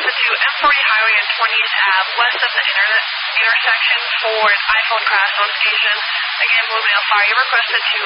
requested to M40 Highway and 20th Ave, west of the intersection for an iPhone crash notification. Again, Blue Mail Fire, you requested to